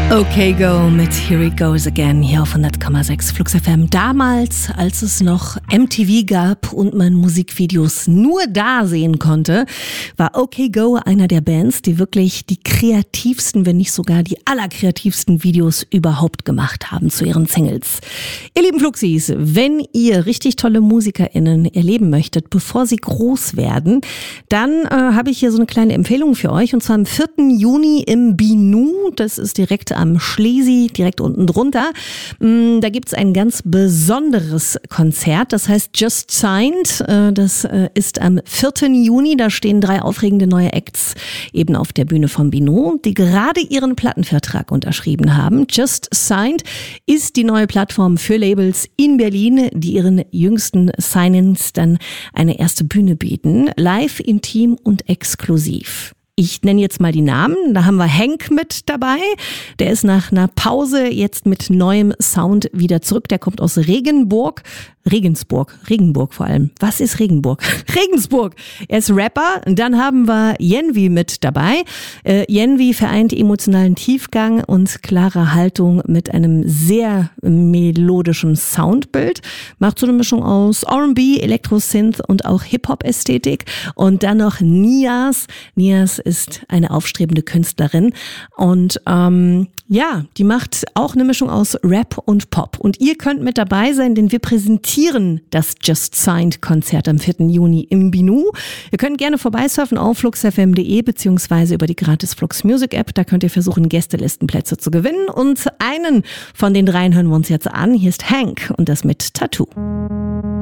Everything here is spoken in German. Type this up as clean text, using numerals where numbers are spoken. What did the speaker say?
Okay Go mit Here It Goes Again hier auf 100,6 Flux FM. Damals, als es noch MTV gab und man Musikvideos nur da sehen konnte, war Okay Go einer der Bands, die wirklich die kreativsten, wenn nicht sogar die allerkreativsten Videos überhaupt gemacht haben zu ihren Singles. Ihr lieben Fluxis, wenn ihr richtig tolle MusikerInnen erleben möchtet, bevor sie groß werden, dann habe ich hier so eine kleine Empfehlung für euch, und zwar am 4. Juni im Binu. Das ist direkt am Schlesi, direkt unten drunter. Da gibt's ein ganz besonderes Konzert, das heißt Just Signed. Das ist am 4. Juni, da stehen 3 aufregende neue Acts eben auf der Bühne vom Binu, die gerade ihren Plattenvertrag unterschrieben haben. Just Signed ist die neue Plattform für Labels in Berlin, die ihren jüngsten Signings dann eine erste Bühne bieten. Live, intim und exklusiv. Ich nenne jetzt mal die Namen. Da haben wir Hank mit dabei. Der ist nach einer Pause jetzt mit neuem Sound wieder zurück. Der kommt aus Regensburg vor allem. Was ist Regenburg? Regensburg. Er ist Rapper. Dann haben wir Yenvi mit dabei. Yenvi vereint emotionalen Tiefgang und klare Haltung mit einem sehr melodischen Soundbild. Macht so eine Mischung aus R&B, Elektro-Synth und auch Hip-Hop-Ästhetik. Und dann noch Nias. Nias ist eine aufstrebende Künstlerin und die macht auch eine Mischung aus Rap und Pop. Und ihr könnt mit dabei sein, denn wir präsentieren das Just Signed Konzert am 4. Juni im Binu. Ihr könnt gerne vorbeisurfen auf fluxfm.de beziehungsweise über die gratis Flux Music App. Da könnt ihr versuchen, Gästelistenplätze zu gewinnen. Und einen von den 3 hören wir uns jetzt an. Hier ist Hank und das mit Tattoo.